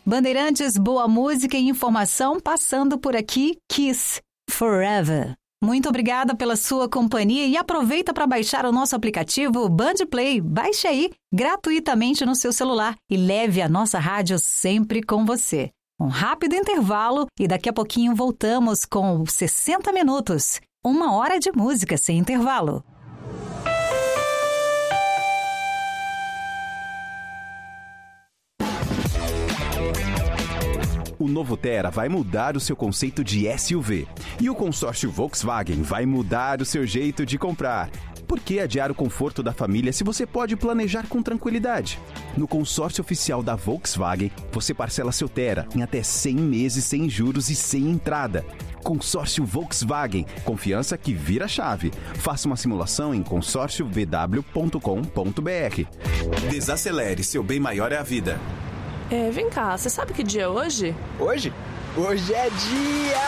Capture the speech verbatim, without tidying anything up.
Bandeirantes, boa música e informação passando por aqui. Kiss Forever. Muito obrigada pela sua companhia e aproveita para baixar o nosso aplicativo Band Play. Baixe aí gratuitamente no seu celular e leve a nossa rádio sempre com você. Um rápido intervalo e daqui a pouquinho voltamos com sessenta minutos. Uma hora de música sem intervalo. O novo Tera vai mudar o seu conceito de S U V. E o consórcio Volkswagen vai mudar o seu jeito de comprar. Por que adiar o conforto da família se você pode planejar com tranquilidade? No consórcio oficial da Volkswagen, você parcela seu Tera em até cem meses sem juros e sem entrada. Consórcio Volkswagen. Confiança que vira chave. Faça uma simulação em consórcio v w ponto com ponto b r. Desacelere, seu bem maior é a vida. É, vem cá, você sabe que dia é hoje? Hoje? Hoje é dia...